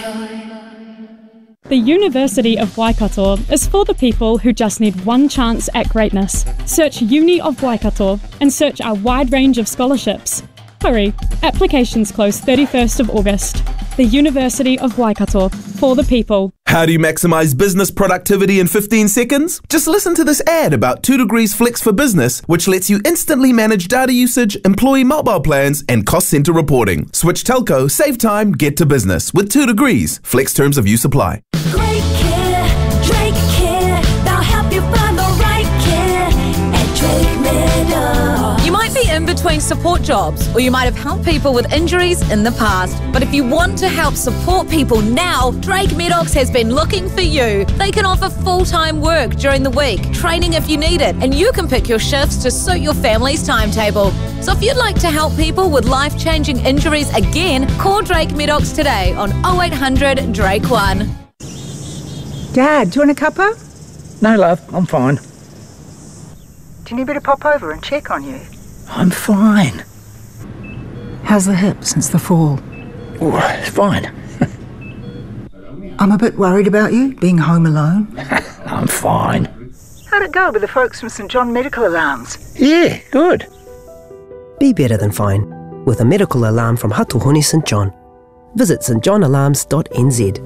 The University of Waikato is for the people who just need one chance at greatness. Search Uni of Waikato and search our wide range of scholarships. Hurry, applications close 31st of August. The University of Waikato, for the people. How do you maximize business productivity in 15 seconds? Just listen to this ad about 2 Degrees Flex for Business, which lets you instantly manage data usage, employee mobile plans, and cost center reporting. Switch telco, save time, get to business with 2 Degrees. Flex terms of use apply. Great care, Drake Care. They'll help you find the right care at Drake Meadows. You might be in between support jobs, or you might have helped people with injuries in the past. But if you want to help support people now, Drake Meadows has been looking for you. They can offer full-time work during the week, training if you need it, and you can pick your shifts to suit your family's timetable. So if you'd like to help people with life-changing injuries again, call Drake Meadows today on 0800 Drake 1. Dad, do you want a cuppa? No, love, I'm fine. Do you need me to pop over and check on you? I'm fine. How's the hip since the fall? Oh, it's fine. I'm a bit worried about you, being home alone. I'm fine. How'd it go with the folks from St John Medical Alarms? Yeah, good. Be better than fine with a medical alarm from Hatuhoni St John. Visit stjohnalarms.nz.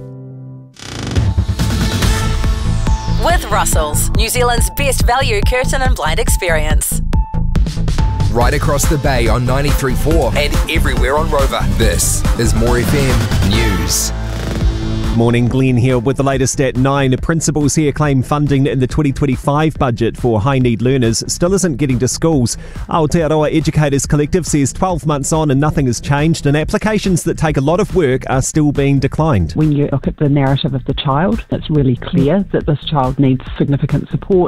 With Russell's, New Zealand's best value curtain and blind experience. Right across the bay on 93.4 and everywhere on Rover. This is More FM News. Morning, Glenn here with the latest at 9. Principals here claim funding in the 2025 budget for high-need learners still isn't getting to schools. Aotearoa Educators Collective says 12 months on and nothing has changed, and applications that take a lot of work are still being declined. When you look at the narrative of the child, it's really clear that this child needs significant support.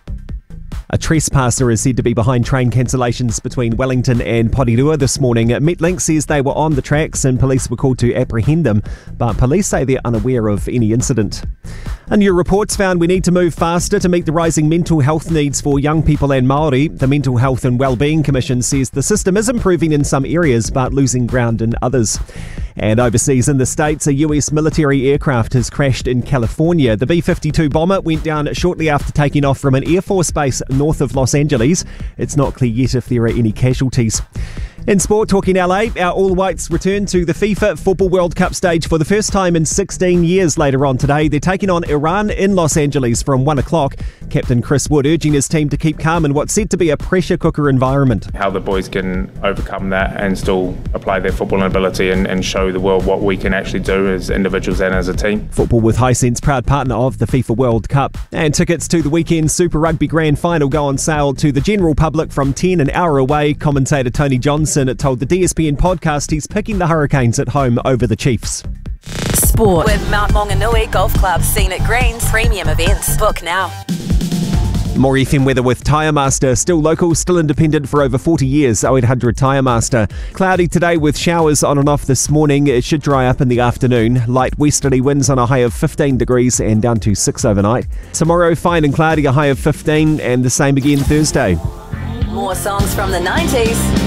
A trespasser is said to be behind train cancellations between Wellington and Porirua this morning. Metlink says they were on the tracks and police were called to apprehend them, but police say they're unaware of any incident. A new report's found we need to move faster to meet the rising mental health needs for young people and Māori. The Mental Health and Wellbeing Commission says the system is improving in some areas but losing ground in others. And overseas in the States, a US military aircraft has crashed in California. The B-52 bomber went down shortly after taking off from an Air Force base north of Los Angeles. It's not clear yet if there are any casualties. In sport, talking LA, our All Whites return to the FIFA Football World Cup stage for the first time in 16 years later on today. They're taking on Iran in Los Angeles from 1 o'clock. Captain Chris Wood urging his team to keep calm in what's said to be a pressure cooker environment. How the boys can overcome that and still apply their footballing ability and show the world what we can actually do as individuals and as a team. Football with Hisense, proud partner of the FIFA World Cup. And tickets to the weekend Super Rugby Grand Final go on sale to the general public from 10 an hour away. Commentator Tony Johnson told the DSPN podcast he's picking the Hurricanes at home over the Chiefs. Sport with Mount Maunganui Golf Club, Scenic Greens, premium events. Book now. More FM weather with Tyre Master. Still local, still independent for over 40 years. 0800 Tyre Master. Cloudy today with showers on and off this morning. It should dry up in the afternoon. Light westerly winds on a high of 15 degrees and down to 6 overnight. Tomorrow, fine and cloudy, a high of 15, and the same again Thursday. More songs from the 90s.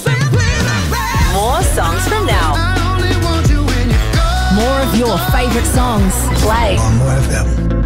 More songs from now. More of your favourite songs. Play On More FM.